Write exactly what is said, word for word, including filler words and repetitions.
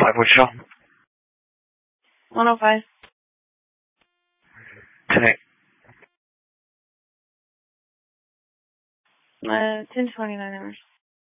five, Wichita. one oh five. ten eight. Uh, ten twenty-nine hours.